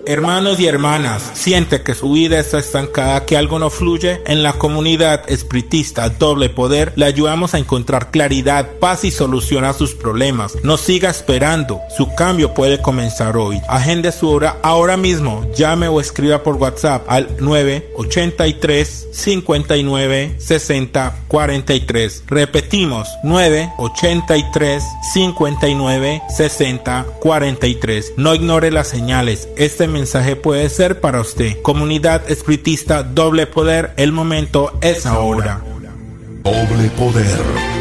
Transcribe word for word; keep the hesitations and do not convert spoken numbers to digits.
Hermanos y hermanas, ¿siente que su vida está estancada, que algo no fluye? En la comunidad espiritista Doble Poder le ayudamos a encontrar claridad, paz y solución a sus problemas. No siga esperando, su cambio puede comenzar hoy. Agende su hora ahora mismo, llame o escriba por WhatsApp al nueve ochenta y tres, cincuenta y nueve, sesenta, cuarenta y tres. Repetimos, nueve ochenta y tres, cincuenta y nueve, sesenta, cuarenta y tres. No ignore las señales, este mensaje puede ser para usted. Comunidad espiritista Doble Poder, el momento es ahora. Doble Poder.